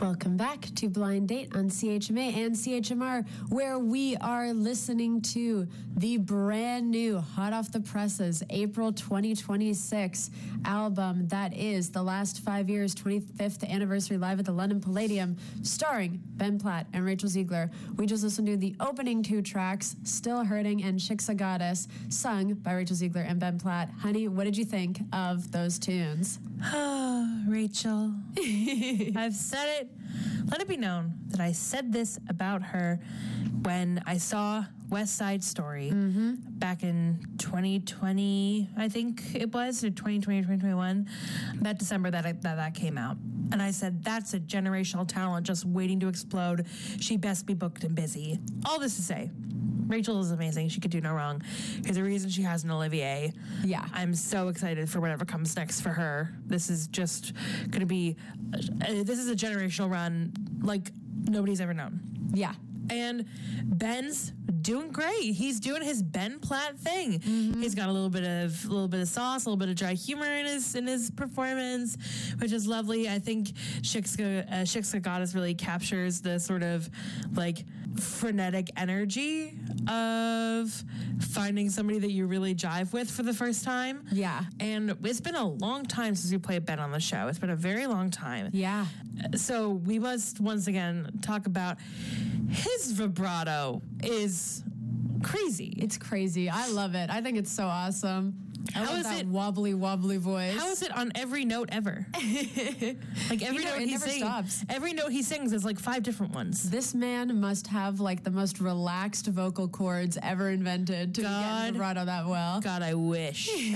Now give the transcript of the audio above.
Welcome back to Blind Date on CHMA and CHMR, where we are listening to the brand new, hot off the presses, April 2026 album that is The Last 5 Years, 25th Anniversary Live at the London Palladium, starring Ben Platt and Rachel Ziegler. We just listened to the opening two tracks, Still Hurting and Shik's a Goddess, sung by Rachel Ziegler and Ben Platt. Honey, what did you think of those tunes? Rachel, I've said it. Let it be known that I said this about her when I saw West Side Story back in 2020, I think it was, or 2020 or 2021, that December that came out. And I said, that's a generational talent just waiting to explode. She best be booked and busy. All this to say, Rachel is amazing. She could do no wrong. There's a reason she has an Olivier. Yeah. I'm so excited for whatever comes next for her. This is just going to be, this is a generational run like nobody's ever known. Yeah. And Ben's doing great. He's doing his Ben Platt thing. He's got a little bit of sauce, a little bit of dry humor in his performance, which is lovely. I think Shik's a Goddess really captures the sort of like frenetic energy of finding somebody that you really jive with for the first time. Yeah. And it's been a long time since we played Ben on the show. It's been a very long time. Yeah. So we must once again talk about his vibrato is crazy. It's crazy. I love it. I think it's so awesome. I love that wobbly voice. How is it on every note ever? Like every note he sings, stops. Every note he sings is like 5 different ones. This man must have like the most relaxed vocal cords ever invented to get vibrato that well. God, I wish.